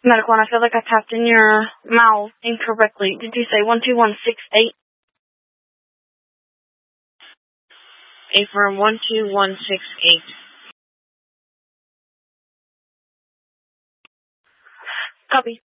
Medical one, I feel like I tapped in your mouth incorrectly. Did you say 12168? Affirm 12168. Copy.